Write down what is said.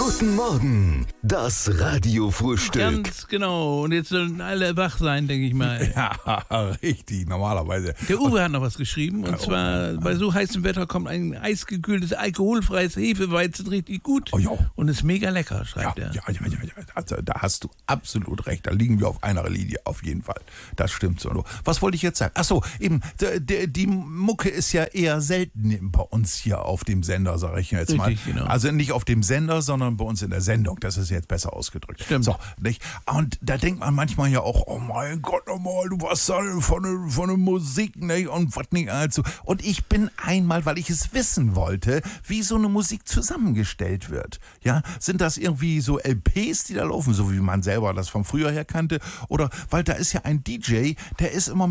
Guten Morgen, das Radiofrühstück. Ganz genau. Und jetzt sollen alle wach sein, denke ich mal. Ja, richtig, normalerweise. Der Uwe hat noch was geschrieben. Und zwar, bei so heißem Wetter kommt ein eisgekühltes, alkoholfreies Hefeweizen richtig gut. Oh, jo. Und ist mega lecker, schreibt er. Ja. Also, da hast du absolut recht. Da liegen wir auf einer Linie, auf jeden Fall. Das stimmt so. Was wollte ich jetzt sagen? Achso, eben, die Mucke ist ja eher selten bei uns hier auf dem Sender, sage ich jetzt mal. Richtig, genau. Also nicht auf dem Sender, sondern bei uns in der Sendung. Das ist jetzt besser ausgedrückt. Stimmt. So, nicht? Und da denkt man manchmal ja auch, oh mein Gott, nochmal, du warst da von der Musik, nicht? Und was nicht allzu. Und ich bin einmal, weil ich es wissen wollte, wie so eine Musik zusammengestellt wird. Ja, sind das irgendwie so LPs, die da laufen, so wie man selber das von früher her kannte? Oder, weil da ist ja ein DJ, der ist immer